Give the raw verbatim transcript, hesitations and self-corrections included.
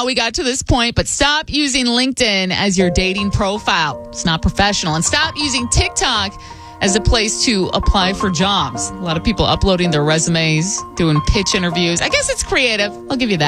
we got to this point, but stop using LinkedIn as your dating profile. It's not professional. And stop using TikTok as a place to apply for jobs. A lot of people uploading their resumes, doing pitch interviews. I guess it's creative. I'll give you that.